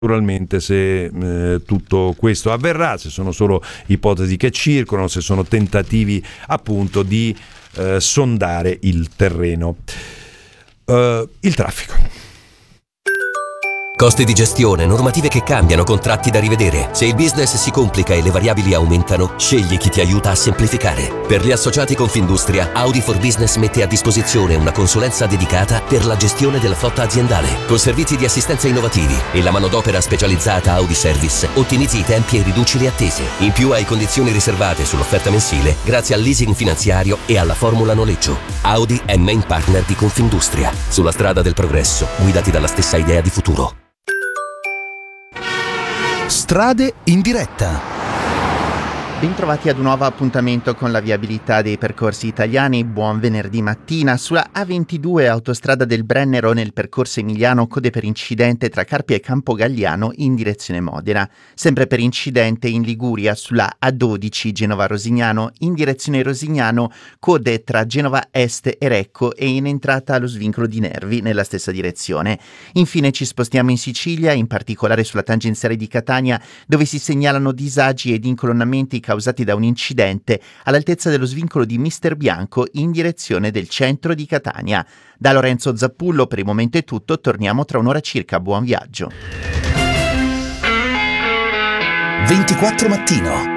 Naturalmente se tutto questo avverrà, se sono solo ipotesi che circolano, se sono tentativi appunto di sondare il terreno. Il traffico. Costi di gestione, normative che cambiano, contratti da rivedere. Se il business si complica e le variabili aumentano, scegli chi ti aiuta a semplificare. Per gli associati Confindustria, Audi for Business mette a disposizione una consulenza dedicata per la gestione della flotta aziendale. Con servizi di assistenza innovativi e la manodopera specializzata Audi Service, ottimizzi i tempi e riduci le attese. In più hai condizioni riservate sull'offerta mensile grazie al leasing finanziario e alla formula noleggio. Audi è main partner di Confindustria. Sulla strada del progresso, guidati dalla stessa idea di futuro. Strade in diretta. Bentrovati ad un nuovo appuntamento con la viabilità dei percorsi italiani. Buon venerdì mattina. Sulla A22 autostrada del Brennero nel percorso emiliano, code per incidente tra Carpia e Campogalliano in direzione Modena. Sempre per incidente in Liguria sulla A12 Genova-Rosignano in direzione Rosignano, code tra Genova Est e Recco e in entrata allo svincolo di Nervi nella stessa direzione. Infine ci spostiamo in Sicilia, in particolare sulla tangenziale di Catania, dove si segnalano disagi ed incolonnamenti causati da un incidente all'altezza dello svincolo di Mister Bianco in direzione del centro di Catania. Da Lorenzo Zappullo per il momento è tutto, torniamo tra un'ora circa. Buon viaggio. 24 mattino.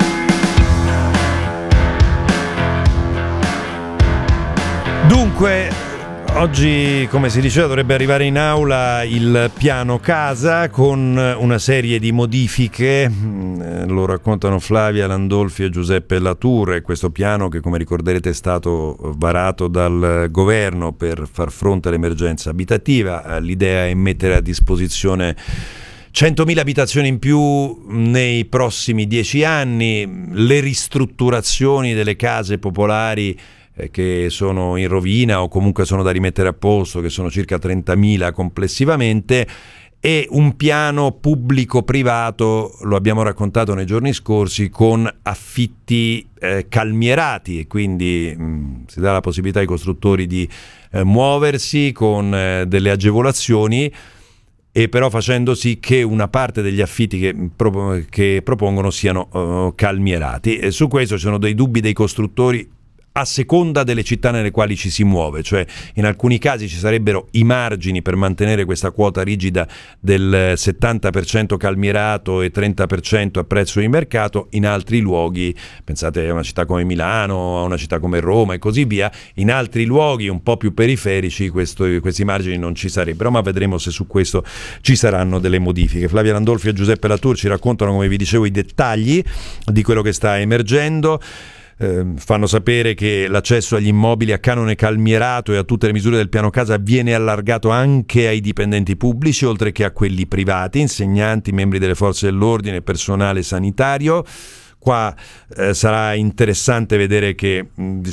Dunque, oggi, come si diceva, dovrebbe arrivare in aula il piano casa con una serie di modifiche, lo raccontano Flavia Landolfi e Giuseppe Latour. Questo piano che, come ricorderete, è stato varato dal governo per far fronte all'emergenza abitativa. L'idea è mettere a disposizione 100.000 abitazioni in più nei prossimi 10 anni, le ristrutturazioni delle case popolari che sono in rovina o comunque sono da rimettere a posto, che sono circa 30.000 complessivamente, e un piano pubblico-privato, lo abbiamo raccontato nei giorni scorsi, con affitti calmierati, e quindi si dà la possibilità ai costruttori di muoversi con delle agevolazioni, e però facendo sì che una parte degli affitti che propongono siano calmierati. E su questo ci sono dei dubbi dei costruttori a seconda delle città nelle quali ci si muove, cioè in alcuni casi ci sarebbero i margini per mantenere questa quota rigida del 70% calmierato e 30% a prezzo di mercato, in altri luoghi, pensate a una città come Milano, a una città come Roma e così via, in altri luoghi un po' più periferici questi margini non ci sarebbero, ma vedremo se su questo ci saranno delle modifiche. Flavia Landolfi e Giuseppe Latour ci raccontano, come vi dicevo, i dettagli di quello che sta emergendo. Fanno sapere che l'accesso agli immobili a canone calmierato e a tutte le misure del piano casa viene allargato anche ai dipendenti pubblici, oltre che a quelli privati, insegnanti, membri delle forze dell'ordine, personale sanitario. Qua sarà interessante vedere che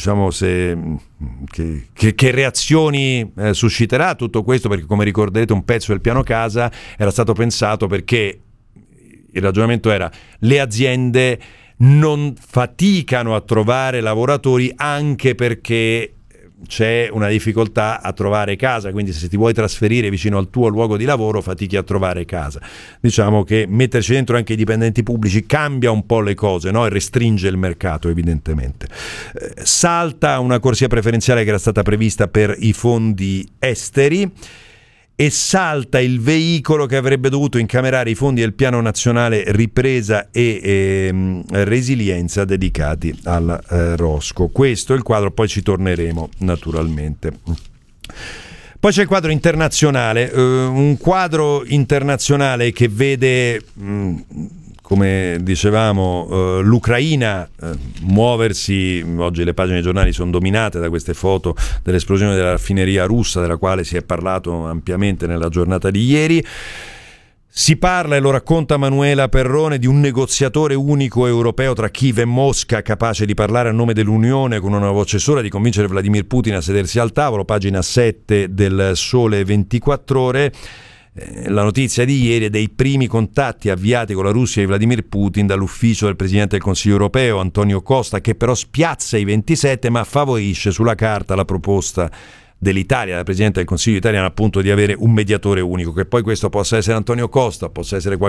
reazioni susciterà tutto questo, perché, come ricorderete, un pezzo del piano casa era stato pensato perché il ragionamento era: le aziende non faticano a trovare lavoratori anche perché c'è una difficoltà a trovare casa, quindi se ti vuoi trasferire vicino al tuo luogo di lavoro fatichi a trovare casa. Diciamo che metterci dentro anche i dipendenti pubblici cambia un po' le cose, no? E restringe il mercato, evidentemente. Salta una corsia preferenziale che era stata prevista per i fondi esteri, e salta il veicolo che avrebbe dovuto incamerare i fondi del Piano Nazionale Ripresa e Resilienza dedicati al Rosco. Questo è il quadro, poi ci torneremo naturalmente. Poi c'è il quadro internazionale, un quadro internazionale che vede, come dicevamo, l'Ucraina muoversi. Oggi le pagine dei giornali sono dominate da queste foto dell'esplosione della raffineria russa, della quale si è parlato ampiamente nella giornata di ieri. Si parla, e lo racconta Manuela Perrone, di un negoziatore unico europeo tra Kiev e Mosca, capace di parlare a nome dell'Unione con una voce sola, di convincere Vladimir Putin a sedersi al tavolo. Pagina 7 del Sole 24 Ore. La notizia di ieri è dei primi contatti avviati con la Russia di Vladimir Putin dall'ufficio del Presidente del Consiglio europeo, Antonio Costa, che però spiazza i 27 ma favorisce sulla carta la proposta dell'Italia, dal Presidente del Consiglio italiano, appunto di avere un mediatore unico, che poi questo possa essere Antonio Costa, possa essere